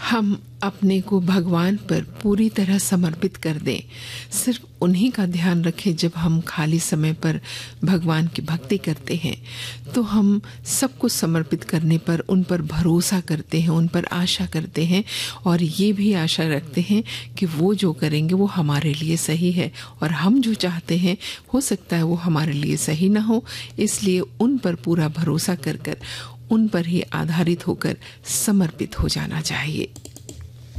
हम अपने को भगवान पर पूरी तरह समर्पित कर दें। सिर्फ उन्हीं का ध्यान रखें। जब हम खाली समय पर भगवान की भक्ति करते हैं तो हम सब कुछ समर्पित करने पर उन पर भरोसा करते हैं, उन पर आशा करते हैं और ये भी आशा रखते हैं कि वो जो करेंगे वो हमारे लिए सही है और हम जो चाहते हैं हो सकता है वो हमारे लिए सही ना हो। इसलिए उन पर पूरा भरोसा कर उन पर ही आधारित होकर समर्पित हो जाना चाहिए।